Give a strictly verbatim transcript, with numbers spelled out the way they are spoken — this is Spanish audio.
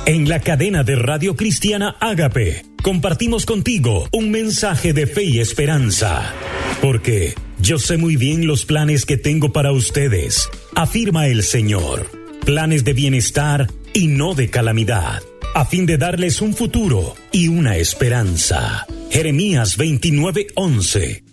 En la cadena de Radio Cristiana Ágape, compartimos contigo un mensaje de fe y esperanza. Porque yo sé muy bien los planes que tengo para ustedes, afirma el Señor. Planes de bienestar y no de calamidad, a fin de darles un futuro y una esperanza. Jeremías veintinueve once.